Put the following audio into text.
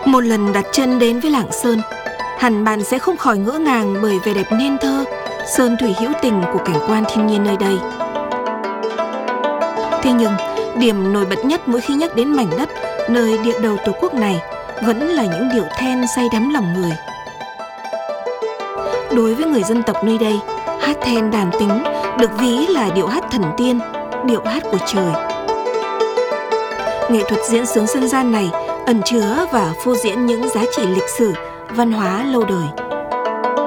Một lần đặt chân đến với Lạng Sơn, hẳn bạn sẽ không khỏi ngỡ ngàng bởi vẻ đẹp nên thơ, sơn thủy hữu tình của cảnh quan thiên nhiên nơi đây. Thế nhưng, điểm nổi bật nhất mỗi khi nhắc đến mảnh đất nơi địa đầu Tổ quốc này vẫn là những điệu then say đắm lòng người. Đối với người dân tộc nơi đây, hát then đàn tính được ví là điệu hát thần tiên, điệu hát của trời. Nghệ thuật diễn xướng dân gian này ẩn chứa và phô diễn những giá trị lịch sử, văn hóa lâu đời.